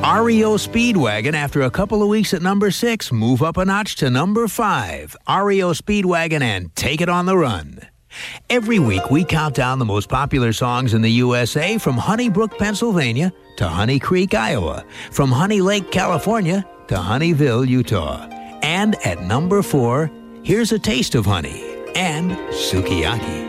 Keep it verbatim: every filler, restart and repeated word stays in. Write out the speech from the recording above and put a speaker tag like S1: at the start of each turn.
S1: R E O Speedwagon, after a couple of weeks at number six, move up a notch to number five. R E O Speedwagon and Take It on the Run. Every week, we count down the most popular songs in the U S A from Honeybrook, Pennsylvania to Honey Creek, Iowa, from Honey Lake, California to Honeyville, Utah. And at number four, here's a taste of honey and sukiyaki.